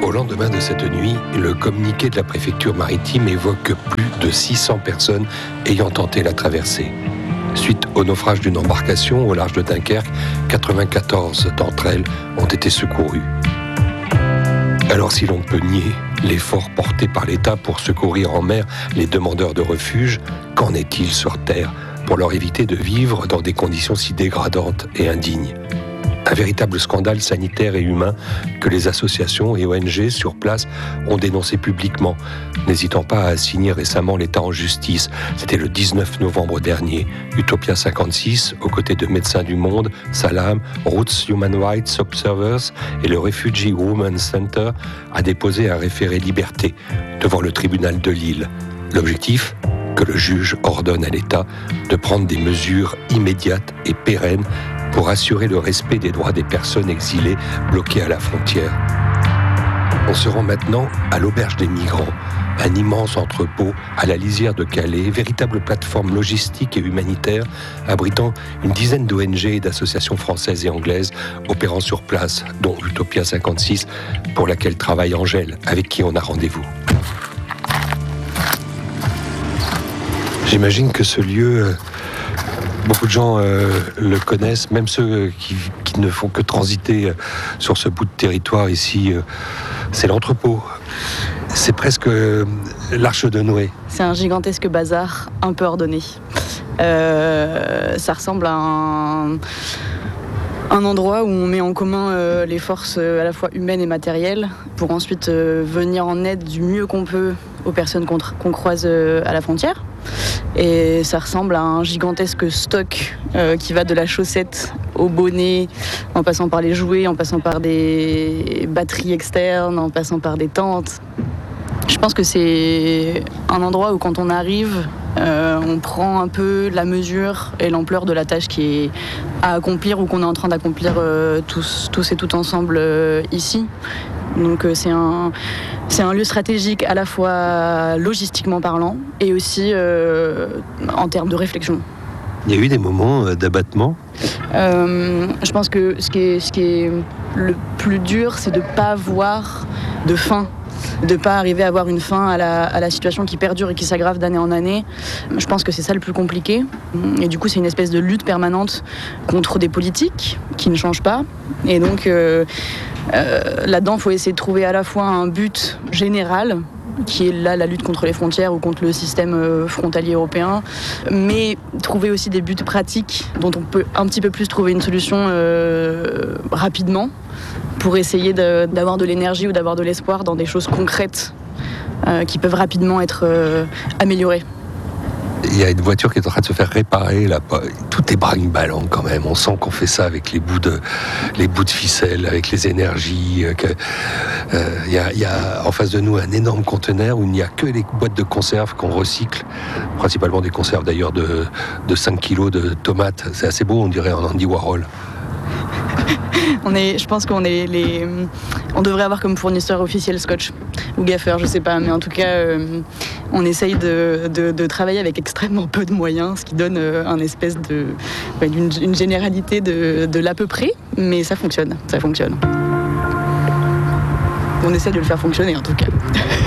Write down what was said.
Au lendemain de cette nuit, le communiqué de la préfecture maritime évoque plus de 600 personnes ayant tenté la traversée. Suite au naufrage d'une embarcation au large de Dunkerque, 94 d'entre elles ont été secourues. Alors si l'on peut nier l'effort porté par l'État pour secourir en mer les demandeurs de refuge, qu'en est-il sur terre pour leur éviter de vivre dans des conditions si dégradantes et indignes ? Un véritable scandale sanitaire et humain que les associations et ONG sur place ont dénoncé publiquement, n'hésitant pas à assigner récemment l'État en justice. C'était le 19 novembre dernier. Utopia 56, aux côtés de Médecins du Monde, Salam, Roots Human Rights Observers et le Refugee Women's Center, a déposé un référé liberté devant le tribunal de Lille. L'objectif ? Que le juge ordonne à l'État de prendre des mesures immédiates et pérennes pour assurer le respect des droits des personnes exilées bloquées à la frontière. On se rend maintenant à l'Auberge des Migrants, un immense entrepôt à la lisière de Calais, véritable plateforme logistique et humanitaire abritant une dizaine d'ONG et d'associations françaises et anglaises opérant sur place, dont Utopia 56, pour laquelle travaille Angèle, avec qui on a rendez-vous. J'imagine que ce lieu, beaucoup de gens le connaissent, même ceux qui ne font que transiter sur ce bout de territoire ici. C'est l'entrepôt. C'est presque l'arche de Noé. C'est un gigantesque bazar un peu ordonné. Ça ressemble à un endroit où on met en commun les forces à la fois humaines et matérielles pour ensuite venir en aide du mieux qu'on peut aux personnes qu'on croise à la frontière. Et ça ressemble à un gigantesque stock qui va de la chaussette au bonnet, en passant par les jouets, en passant par des batteries externes, en passant par des tentes. Je pense que c'est un endroit où quand on arrive, on prend un peu la mesure et l'ampleur de la tâche qui est à accomplir ou qu'on est en train d'accomplir tous et toutes ensemble ici. Donc c'est un lieu stratégique à la fois logistiquement parlant et aussi en termes de réflexion. Il y a eu des moments d'abattement ? Je pense que ce qui est le plus dur, c'est de ne pas avoir de fin. De ne pas arriver à avoir une fin à la situation qui perdure et qui s'aggrave d'année en année. Je pense que c'est ça le plus compliqué. Et du coup, c'est une espèce de lutte permanente contre des politiques qui ne changent pas. Et donc, là-dedans, il faut essayer de trouver à la fois un but général, qui est là la lutte contre les frontières ou contre le système frontalier européen, mais trouver aussi des buts pratiques dont on peut un petit peu plus trouver une solution rapidement, pour essayer d'avoir de l'énergie ou d'avoir de l'espoir dans des choses concrètes qui peuvent rapidement être améliorées. Il y a une voiture qui est en train de se faire réparer là. Tout est brinque-ballant quand même. On sent qu'on fait ça avec les bouts de ficelle, avec les énergies. Il y a en face de nous un énorme conteneur où il n'y a que les boîtes de conserve qu'on recycle, principalement des conserves d'ailleurs de 5 kilos de tomates. C'est assez beau, on dirait un Andy Warhol. Je pense qu'on on devrait avoir comme fournisseur officiel Scotch ou Gaffer, je sais pas, mais en tout cas, on essaye de travailler avec extrêmement peu de moyens, ce qui donne un espèce d'une généralité de l'à peu près, mais ça fonctionne. On essaie de le faire fonctionner en tout cas.